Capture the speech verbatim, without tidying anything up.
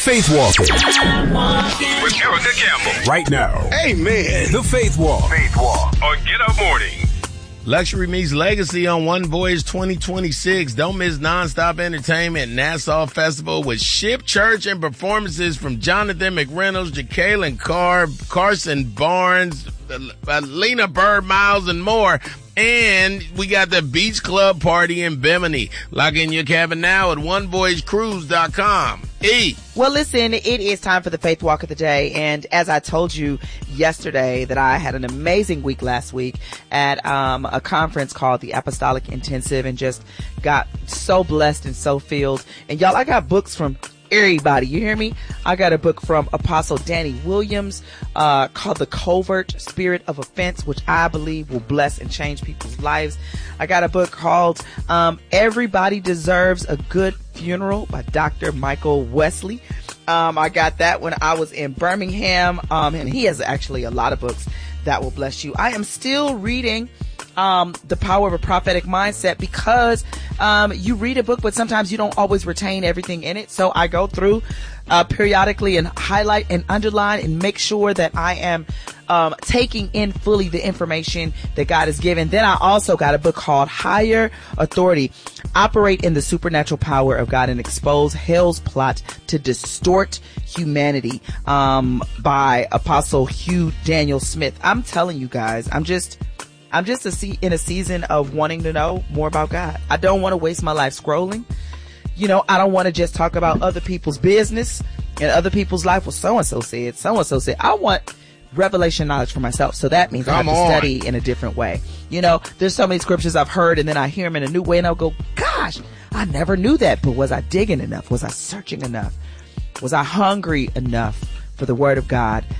Faith Walking with Erica Campbell. Right now. Amen. The Faith Walk. Faith Walk on Get Up Morning. Luxury meets legacy on One Voyage twenty twenty-six. Don't miss nonstop entertainment Nassau Festival with Ship Church and performances from Jonathan McReynolds, Jacqueline Carr, Carson Barnes, Lena Bird, Miles, and more. And we got the Beach Club party in Bimini. Lock in your cabin now at one voyage cruise dot com. E. Well, listen, it is time for the Faith Walk of the Day. And as I told you yesterday that I had an amazing week last week at um, a conference called the Apostolic Intensive and just got so blessed and so filled. And y'all, I got books from everybody. You hear me? I got a book from Apostle Danny Williams uh called The Covert Spirit of Offense, which I believe will bless and change people's lives. I got a book called um Everybody Deserves a Good Funeral by Doctor Michael Wesley. Um I got that when I was in Birmingham, um and he has actually a lot of books that will bless you. I am still reading um The Power of a Prophetic Mindset because um you read a book but sometimes you don't always retain everything in it. So I go through uh periodically and highlight and underline and make sure that I am um taking in fully the information that God has given. Then I also got a book called Higher Authority: Operate in the Supernatural Power of God and Expose Hell's Plot to Distort Humanity, um by Apostle Hugh Daniel Smith. I'm telling you guys, I'm just I'm just a se- in a season of wanting to know more about God. I don't want to waste my life scrolling. You know, I don't want to just talk about other people's business and other people's life. Well, so-and-so said, so-and-so said. I want revelation knowledge for myself. So that means Come I have to on. study in a different way. You know, there's so many scriptures I've heard and then I hear them in a new way and I'll go, gosh, I never knew that. But was I digging enough? Was I searching enough? Was I hungry enough for the word of God